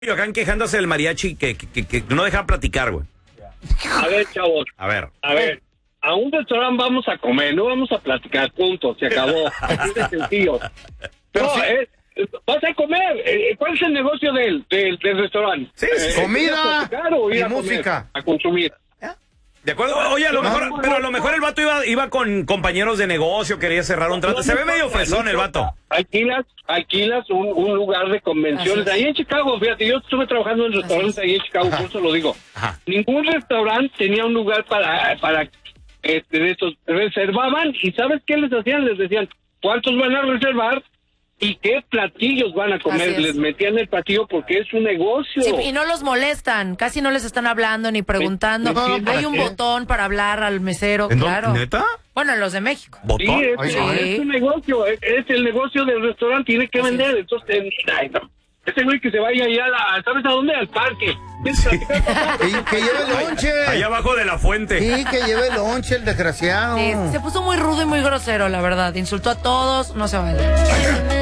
Acá quejándose del mariachi que no deja platicar, güey. A ver, chavos. A ver. A un restaurante vamos a comer, no vamos a platicar, punto, se acabó. Así de sencillo. Vas a comer. ¿Cuál es el negocio del restaurante? Sí, comida y música. A consumir. De acuerdo, oye, a lo mejor el vato iba con compañeros de negocio, quería cerrar un trato. Se ve medio fresón el vato. Alquilas un lugar de convenciones. Ahí en Chicago, fíjate, yo estuve trabajando en restaurantes ahí en Chicago, por eso lo digo. Ajá. Ningún restaurante tenía un lugar para de estos. Reservaban y ¿sabes qué les hacían? Les decían, ¿cuántos van a reservar? ¿Y qué platillos van a comer? Les metían el platillo porque es un negocio. Sí, y no los molestan, casi no les están hablando ni preguntando. Hay un botón para hablar al mesero, claro. ¿Neta? Bueno, en los de México. ¿Botón? Sí, es un negocio, es el negocio del restaurante, tiene que vender. Entonces, ese güey que se vaya allá, ¿sabes a dónde? Al parque. Y que lleve lonche. Allá abajo de la fuente. Sí, que lleve lonche el desgraciado. Sí, se puso muy rudo y muy grosero, la verdad. Insultó a todos, no se vale.